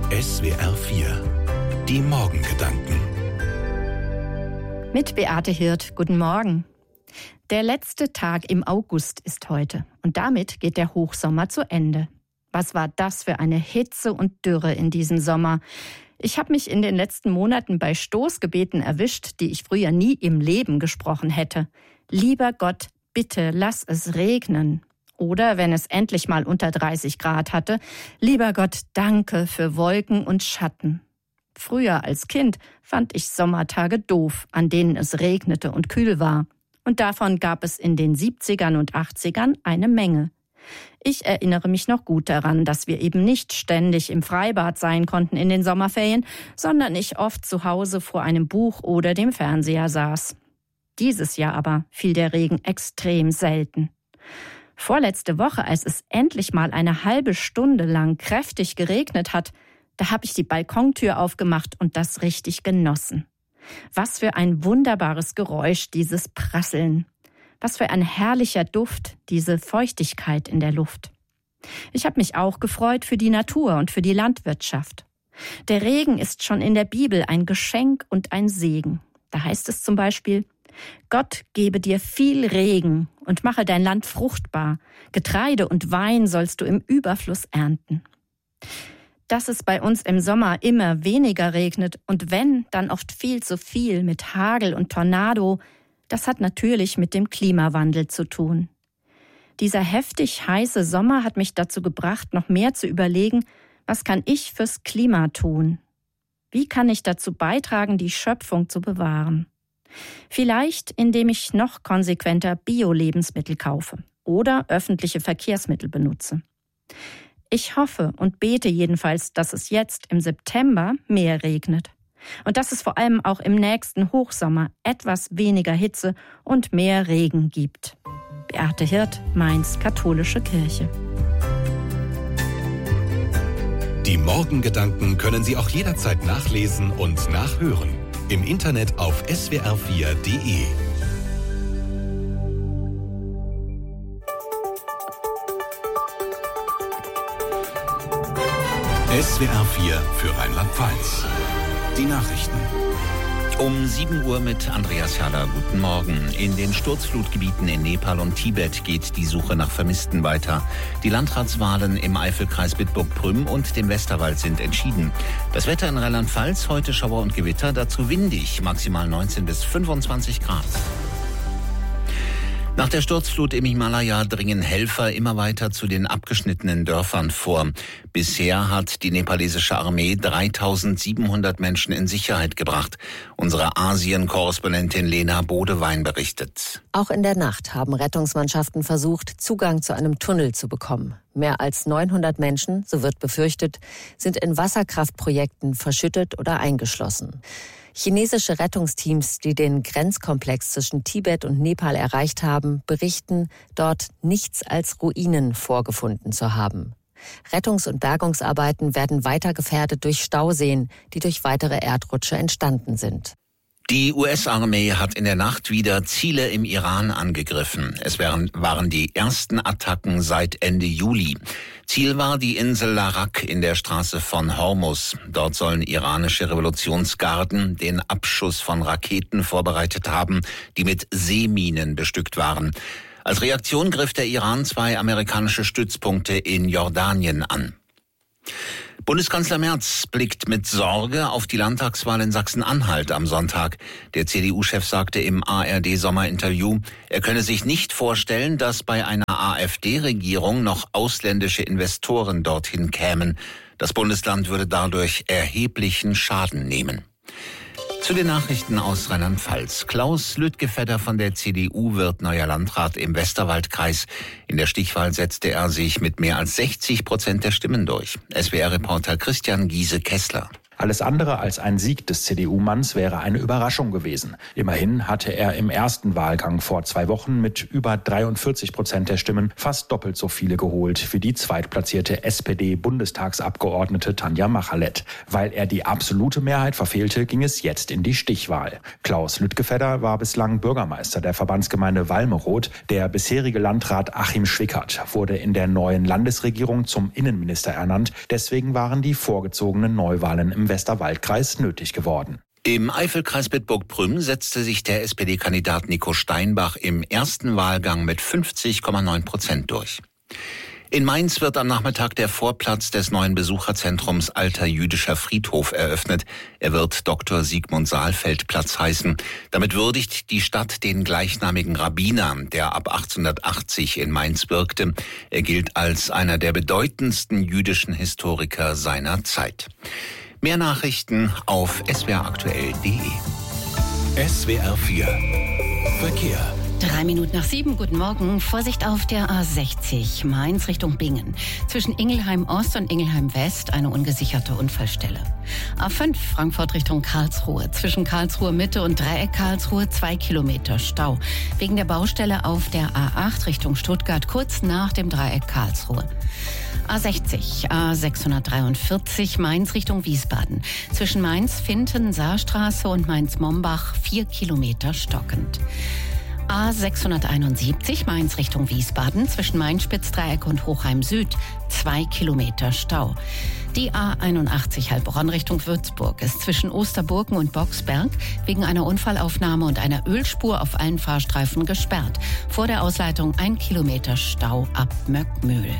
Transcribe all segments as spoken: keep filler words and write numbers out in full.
S W R vier. Die Morgengedanken. Mit Beate Hirt, guten Morgen. Der letzte Tag im August ist heute und damit geht der Hochsommer zu Ende. Was war das für eine Hitze und Dürre in diesem Sommer? Ich habe mich in den letzten Monaten bei Stoßgebeten erwischt, die ich früher nie im Leben gesprochen hätte. Lieber Gott, bitte lass es regnen. Oder wenn es endlich mal unter dreißig Grad hatte, lieber Gott, danke für Wolken und Schatten. Früher als Kind fand ich Sommertage doof, an denen es regnete und kühl war. Und davon gab es in den siebzigern und achtzigern eine Menge. Ich erinnere mich noch gut daran, dass wir eben nicht ständig im Freibad sein konnten in den Sommerferien, sondern ich oft zu Hause vor einem Buch oder dem Fernseher saß. Dieses Jahr aber fiel der Regen extrem selten. Vorletzte Woche, als es endlich mal eine halbe Stunde lang kräftig geregnet hat, da habe ich die Balkontür aufgemacht und das richtig genossen. Was für ein wunderbares Geräusch, dieses Prasseln. Was für ein herrlicher Duft, diese Feuchtigkeit in der Luft. Ich habe mich auch gefreut für die Natur und für die Landwirtschaft. Der Regen ist schon in der Bibel ein Geschenk und ein Segen. Da heißt es zum Beispiel: Gott gebe dir viel Regen und mache dein Land fruchtbar. Getreide und Wein sollst du im Überfluss ernten. Dass es bei uns im Sommer immer weniger regnet und wenn, dann oft viel zu viel mit Hagel und Tornado, das hat natürlich mit dem Klimawandel zu tun. Dieser heftig heiße Sommer hat mich dazu gebracht, noch mehr zu überlegen, was kann ich fürs Klima tun? Wie kann ich dazu beitragen, die Schöpfung zu bewahren? Vielleicht, indem ich noch konsequenter Bio-Lebensmittel kaufe oder öffentliche Verkehrsmittel benutze. Ich hoffe und bete jedenfalls, dass es jetzt im September mehr regnet. Und dass es vor allem auch im nächsten Hochsommer etwas weniger Hitze und mehr Regen gibt. Beate Hirt, Mainz, Katholische Kirche. Die Morgengedanken können Sie auch jederzeit nachlesen und nachhören. Im Internet auf S W R vier Punkt de. S W R vier für Rheinland-Pfalz. Die Nachrichten. Um sieben Uhr mit Andreas Herrler. Guten Morgen. In den Sturzflutgebieten in Nepal und Tibet geht die Suche nach Vermissten weiter. Die Landratswahlen im Eifelkreis Bitburg-Prüm und dem Westerwald sind entschieden. Das Wetter in Rheinland-Pfalz, heute Schauer und Gewitter, dazu windig, maximal neunzehn bis fünfundzwanzig Grad. Nach der Sturzflut im Himalaya dringen Helfer immer weiter zu den abgeschnittenen Dörfern vor. Bisher hat die nepalesische Armee dreitausendsiebenhundert Menschen in Sicherheit gebracht. Unsere Asien-Korrespondentin Lena Bodewein berichtet. Auch in der Nacht haben Rettungsmannschaften versucht, Zugang zu einem Tunnel zu bekommen. Mehr als neunhundert Menschen, so wird befürchtet, sind in Wasserkraftprojekten verschüttet oder eingeschlossen. Chinesische Rettungsteams, die den Grenzkomplex zwischen Tibet und Nepal erreicht haben, berichten, dort nichts als Ruinen vorgefunden zu haben. Rettungs- und Bergungsarbeiten werden weiter gefährdet durch Stauseen, die durch weitere Erdrutsche entstanden sind. Die U S-Armee hat in der Nacht wieder Ziele im Iran angegriffen. Es waren, waren die ersten Attacken seit Ende Juli. Ziel war die Insel Larak in der Straße von Hormuz. Dort sollen iranische Revolutionsgarden den Abschuss von Raketen vorbereitet haben, die mit Seeminen bestückt waren. Als Reaktion griff der Iran zwei amerikanische Stützpunkte in Jordanien an. Bundeskanzler Merz blickt mit Sorge auf die Landtagswahl in Sachsen-Anhalt am Sonntag. Der C D U-Chef sagte im A R D-Sommerinterview, er könne sich nicht vorstellen, dass bei einer AfD-Regierung noch ausländische Investoren dorthin kämen. Das Bundesland würde dadurch erheblichen Schaden nehmen. Zu den Nachrichten aus Rheinland-Pfalz. Klaus Lüttgefedder von der C D U wird neuer Landrat im Westerwaldkreis. In der Stichwahl setzte er sich mit mehr als sechzig Prozent der Stimmen durch. S W R-Reporter Christian Giese-Kessler. Alles andere als ein Sieg des C D U-Manns wäre eine Überraschung gewesen. Immerhin hatte er im ersten Wahlgang vor zwei Wochen mit über dreiundvierzig Prozent der Stimmen fast doppelt so viele geholt wie die zweitplatzierte S P D-Bundestagsabgeordnete Tanja Machalett. Weil er die absolute Mehrheit verfehlte, ging es jetzt in die Stichwahl. Klaus Lüttgefedder war bislang Bürgermeister der Verbandsgemeinde Walmeroth. Der bisherige Landrat Achim Schwickert wurde in der neuen Landesregierung zum Innenminister ernannt. Deswegen waren die vorgezogenen Neuwahlen im Westerwaldkreis nötig geworden. Im Eifelkreis Bitburg-Prüm setzte sich der S P D-Kandidat Nico Steinbach im ersten Wahlgang mit fünfzig Komma neun Prozent durch. In Mainz wird am Nachmittag der Vorplatz des neuen Besucherzentrums Alter Jüdischer Friedhof eröffnet. Er wird Doktor Sigmund Saalfeld Platz heißen. Damit würdigt die Stadt den gleichnamigen Rabbiner, der ab achtzehnhundertachtzig in Mainz wirkte. Er gilt als einer der bedeutendsten jüdischen Historiker seiner Zeit. Mehr Nachrichten auf s w r aktuell punkt d e. S W R vier Verkehr. Drei Minuten nach sieben, guten Morgen. Vorsicht auf der A sechzig, Mainz Richtung Bingen. Zwischen Ingelheim Ost und Ingelheim West eine ungesicherte Unfallstelle. A fünf, Frankfurt Richtung Karlsruhe. Zwischen Karlsruhe Mitte und Dreieck Karlsruhe zwei Kilometer Stau. Wegen der Baustelle auf der A acht Richtung Stuttgart kurz nach dem Dreieck Karlsruhe. A sechzig, A sechshundertdreiundvierzig, Mainz Richtung Wiesbaden. Zwischen Mainz-Finten, Saarstraße und Mainz-Mombach vier Kilometer stockend. A sechshunderteinundsiebzig, Mainz Richtung Wiesbaden, zwischen Main-Spitzdreieck und Hochheim Süd, zwei Kilometer Stau. Die A einundachtzig Heilbronn Richtung Würzburg ist zwischen Osterburgen und Boxberg wegen einer Unfallaufnahme und einer Ölspur auf allen Fahrstreifen gesperrt. Vor der Ausleitung ein Kilometer Stau ab Möckmühl.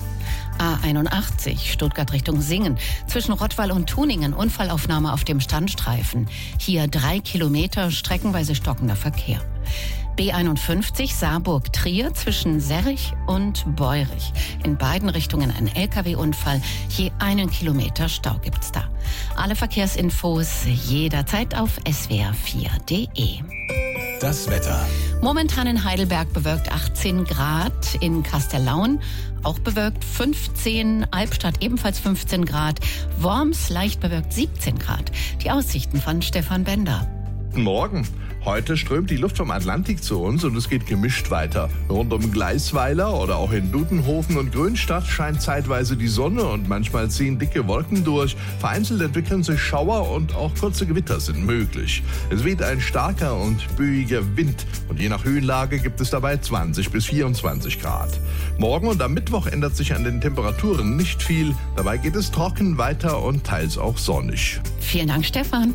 A einundachtzig, Stuttgart Richtung Singen. Zwischen Rottweil und Tuningen Unfallaufnahme auf dem Standstreifen. Hier drei Kilometer streckenweise stockender Verkehr. B einundfünfzig, Saarburg-Trier zwischen Serrich und Beurich. In beiden Richtungen ein L K W-Unfall. Je einen Kilometer Stau gibt's da. Alle Verkehrsinfos jederzeit auf s w r vier punkt d e. Das Wetter. Momentan in Heidelberg bewölkt achtzehn Grad, in Kastellaun auch bewölkt fünfzehn, Albstadt ebenfalls fünfzehn Grad, Worms leicht bewölkt siebzehn Grad. Die Aussichten von Stefan Bender. Guten Morgen. Heute strömt die Luft vom Atlantik zu uns und es geht gemischt weiter. Rund um Gleisweiler oder auch in Dudenhofen und Grünstadt scheint zeitweise die Sonne und manchmal ziehen dicke Wolken durch. Vereinzelt entwickeln sich Schauer und auch kurze Gewitter sind möglich. Es weht ein starker und böiger Wind und je nach Höhenlage gibt es dabei zwanzig bis vierundzwanzig Grad. Morgen und am Mittwoch ändert sich an den Temperaturen nicht viel. Dabei geht es trocken weiter und teils auch sonnig. Vielen Dank, Stefan.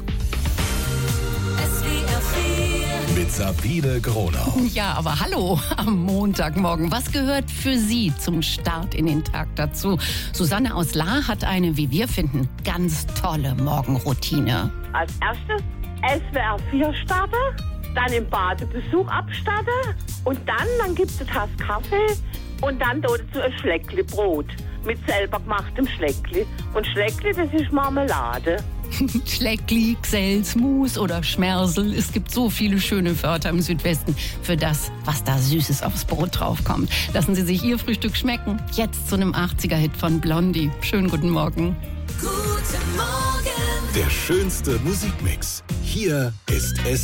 Mit Sabine Gronau. Ja, aber hallo am Montagmorgen. Was gehört für Sie zum Start in den Tag dazu? Susanne aus Lahr hat eine, wie wir finden, ganz tolle Morgenroutine. Als erstes S W R vier starten, dann im Badebesuch abstatten und dann, dann gibt es eine Tasse Kaffee und dann dazu ein Schleckli Brot mit selber gemachtem Schleckli. Und Schleckli, das ist Marmelade. Schleckli, Gsels, Mus oder Schmersel. Es gibt so viele schöne Wörter im Südwesten für das, was da Süßes aufs Brot draufkommt. Lassen Sie sich Ihr Frühstück schmecken. Jetzt zu einem achtziger-Hit von Blondie. Schönen guten Morgen. Guten Morgen. Der schönste Musikmix. Hier ist es.